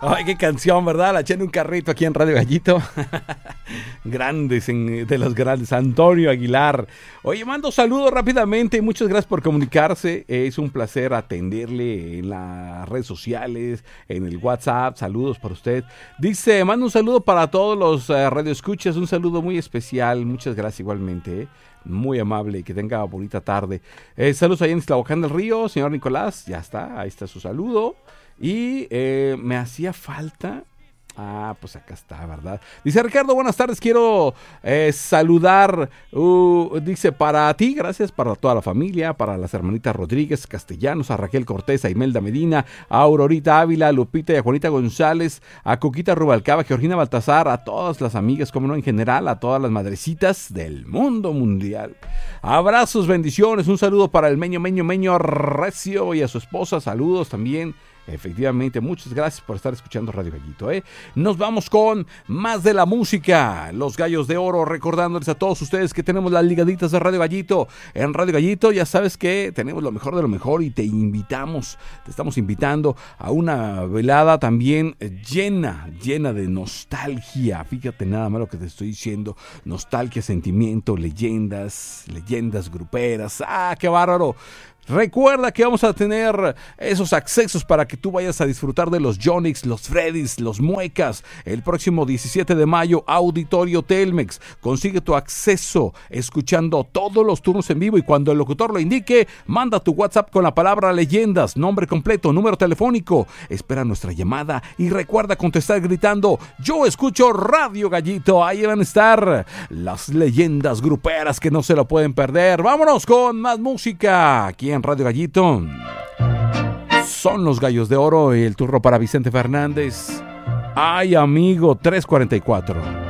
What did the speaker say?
Ay, qué canción, ¿verdad? La eché en un carrito aquí en Radio Gallito. Grandes, de los grandes. Antonio Aguilar. Oye, mando saludos rápidamente. Muchas gracias por comunicarse. Es un placer atenderle en las redes sociales, en el WhatsApp. Saludos para usted. Dice, mando un saludo para todos los radioescuchas. Un saludo muy especial. Muchas gracias igualmente. Muy amable y que tenga bonita tarde. Saludos ahí en Tlahuacán del Río, señor Nicolás. Ya está, ahí está su saludo. Y me hacía falta. Pues acá está, ¿verdad? Dice Ricardo, buenas tardes, quiero saludar, dice, para ti, gracias, para toda la familia, para las hermanitas Rodríguez Castellanos, a Raquel Cortés, a Imelda Medina, a Aurorita Ávila, a Lupita y a Juanita González, a Coquita Rubalcaba, a Georgina Baltasar, a todas las amigas, como no, en general, a todas las madrecitas del mundo mundial. Abrazos, bendiciones, un saludo para el Meño Recio y a su esposa, saludos también. Efectivamente, muchas gracias por estar escuchando Radio Gallito, Nos vamos con más de la música. Los Gallos de Oro, recordándoles a todos ustedes que tenemos las ligaditas de Radio Gallito. En Radio Gallito ya sabes que tenemos lo mejor de lo mejor y te estamos invitando a una velada también llena de nostalgia. Fíjate nada más lo que te estoy diciendo. Nostalgia, sentimiento, leyendas gruperas. ¡Qué bárbaro! Recuerda que vamos a tener esos accesos para que tú vayas a disfrutar de los Yonix, los Freddys, los Muecas. El próximo 17 de mayo, Auditorio Telmex. Consigue tu acceso escuchando todos los turnos en vivo y cuando el locutor lo indique, manda tu WhatsApp con la palabra leyendas, nombre completo, número telefónico. Espera nuestra llamada y recuerda contestar gritando, yo escucho Radio Gallito. Ahí van a estar las leyendas gruperas que no se lo pueden perder. Vámonos con más música aquí en Radio Gallito. Son los Gallos de Oro y el turno para Vicente Fernández. Ay, amigo, 344.